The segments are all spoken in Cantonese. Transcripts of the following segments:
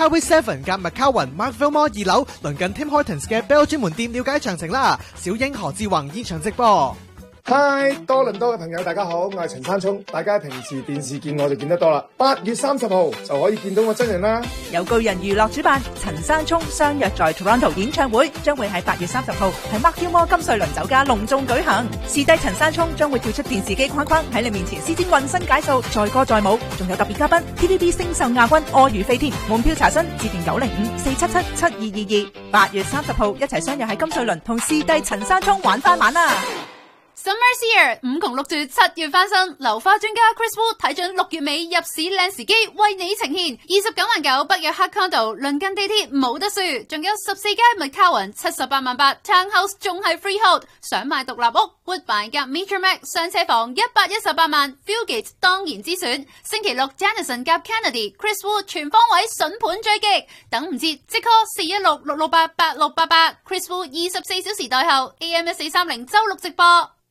Highway 7夾 McCowan Mark Fillmore 2樓，鄰近 Tim Hortons 嘅 Bell 專門店，了解詳情啦。小英何志宏現場直播。 嗨，多倫多嘅朋友大家好，我係陳山聰，大家平時電視見我就見得多啦。8月30號就可以見到我真人啦。 有巨人娛樂主辦，陳山聰相約在 Toronto 演唱會，將會喺8月30號喺 Mark Fillmore 金瑞麟酒家隆重舉行。視帝陳山聰將會跳出電視機框框，喺你面前施展渾身解數，載歌載舞，仲有特別嘉賓 TVB 星秀亞軍柯如飛添。門票查詢致電905-477-7222。8月30號一齊相約喺金瑞麟同視帝陳山聰玩翻晚啊 ！Summer's here， 5窮6絕7月翻身，流花專家 Chris Wu 睇準6月尾入市靚時機，為你呈現29.9萬北約黑 condo， 鄰近地鐵冇得輸，仲有14間 McCowan 78.8萬，Townhouse 仲係 freehold， 想買獨立屋 Woodbine 夾 Metromax 上車房118萬 ，Fieldgate 當然之選。星期六 Janison 夾 Kennedy，Chris Wu 全方位筍盤追擊，等唔切即 call 416-668-8688，Chris Wu 24小時代後 AM1430周六直播。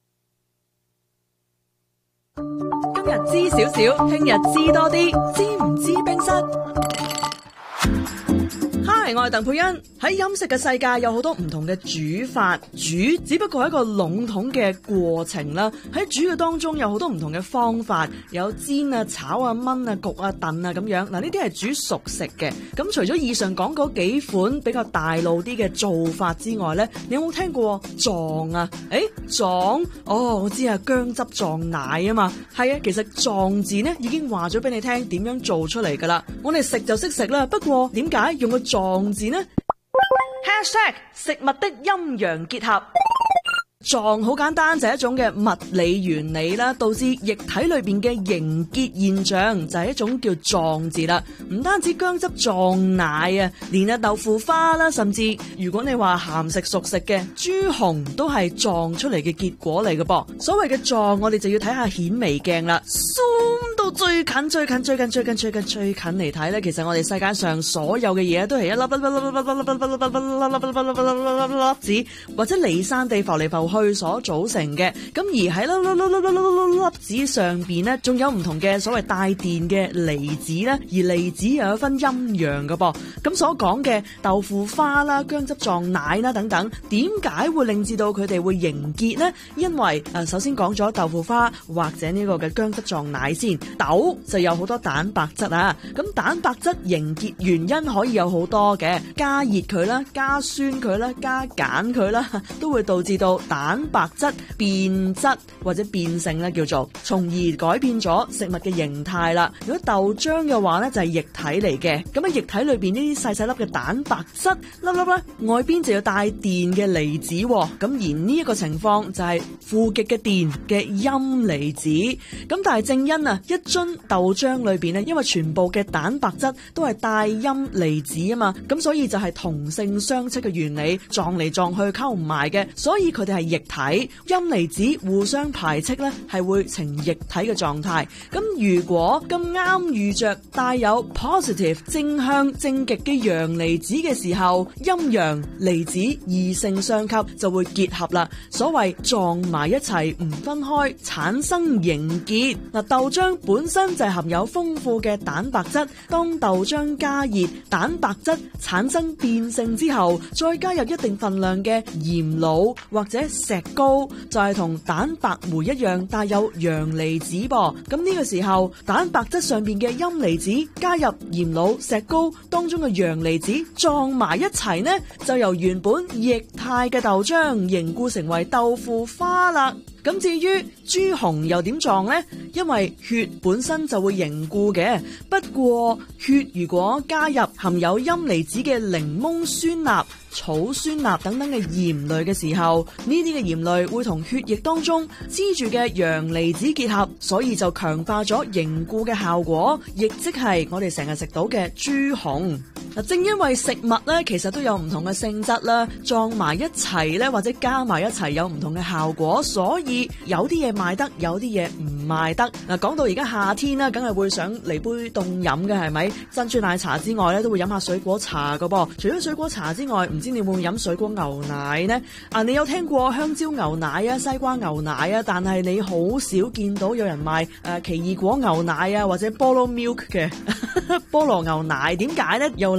今日知少少，聽日知多啲，知唔知冰室？Hi， 我係鄧佩欣。喺飲食嘅世界有好多唔同嘅煮法，煮只不過係一個籠統嘅過程啦。喺煮嘅當中有好多唔同嘅方法，有煎啊、炒啊、炆啊、焗啊、燉啊咁樣。嗱，呢啲係煮熟食嘅。咁除咗以上講嗰幾款比較大路啲嘅做法之外呢，你有冇聽過撞啊？撞？哦，我知啊，薑汁撞奶啊嘛。係啊，其實撞字呢已經話咗俾你聽點樣做出嚟噶啦。我哋食就識食啦，不過點解用個撞字呢？ #食物的陰陽結合。撞好簡單，就係一種嘅物理原理啦，導致液體裏邊嘅凝結現象，就係一種叫撞字啦。唔單止薑汁撞奶啊，連豆腐花啦，甚至如果你話鹹食熟食嘅豬紅都係撞出嚟嘅結果嚟嘅噃。所謂嘅撞，我哋就要睇下顯微鏡啦， zoom 到最近嚟睇咧，其實我哋世界上所有嘅嘢都係一粒子或者離散地浮嚟浮去所組成嘅。咁而喺粒子上邊呢，仲有唔同嘅所謂帶電嘅離子咧，而離子又有分陰陽嘅噃。咁所講嘅豆腐花啦、薑汁撞奶啦等等，點解會令至到佢哋會凝結呢？因為首先講咗豆腐花或者呢個嘅薑汁撞奶先，豆就有好多蛋白質啊。咁蛋白質凝結原因可以有好多嘅，加熱佢啦、加酸佢啦、加鹼佢啦，都會導致到蛋白質變質或者變性咧，叫做，從而改變咗食物嘅形態啦。如果豆漿嘅話咧，就係液體嚟嘅，咁喺液體裏邊呢啲細細粒嘅蛋白質粒咧，外邊就有帶電嘅離子，咁而呢一個情況就係負極嘅電嘅陰離子。咁但係正因一樽豆漿裏邊咧，因為全部嘅蛋白質都係帶陰離子啊嘛，咁所以就係同性相斥嘅原理，撞嚟撞去溝唔埋嘅，所以佢哋係液體，陰離子互相排斥咧，係會呈液體嘅狀態。咁如果咁啱遇着帶有 positive 正向正極嘅陽離子嘅時候，陰陽離子異性相吸就會結合啦。所謂撞埋一齊唔分開，產生凝結。豆漿本身就係含有豐富嘅蛋白質，當豆漿加熱，蛋白質產生變性之後，再加入一定份量嘅鹽鹵或者石膏，就係同蛋白酶一樣帶有陽離子噃。咁呢個時候，蛋白質上邊嘅陰離子加入鹽鹵、石膏當中嘅陽離子撞埋一齊呢，就由原本液態嘅豆漿凝固成為豆腐花啦。咁至於豬紅又點撞呢？因為血本身就會凝固嘅，不過血如果加入含有陰離子嘅檸檬酸鈉、草酸鈉等等嘅鹽類嘅時候，呢啲嘅鹽類會同血液當中黐住嘅陽離子結合，所以就強化咗凝固嘅效果，亦即係我哋成日食到嘅豬紅。正因為食物咧，其實都有唔同嘅性質啦，撞埋一齊咧，或者加埋一齊有唔同嘅效果，所以有啲嘢賣得，有啲嘢唔賣得。講到而家夏天啦，梗係會想嚟杯凍飲嘅，係咪？珍珠奶茶之外咧，都會飲下水果茶噶噃。除咗水果茶之外，唔知你會唔會飲水果牛奶呢？你有聽過香蕉牛奶啊、西瓜牛奶啊，但係你好少見到有人賣奇異果牛奶啊，或者菠蘿 milk 嘅菠蘿牛奶。點解呢？又